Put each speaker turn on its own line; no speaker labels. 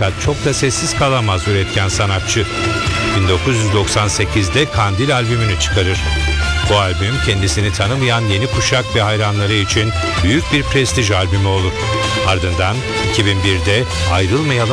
Fakat çok da sessiz kalamaz üretken sanatçı. 1998'de Kandil albümünü çıkarır. Bu albüm kendisini tanımayan yeni kuşak ve hayranları için büyük bir prestij albümü olur. Ardından 2001'de Ayrılmayalım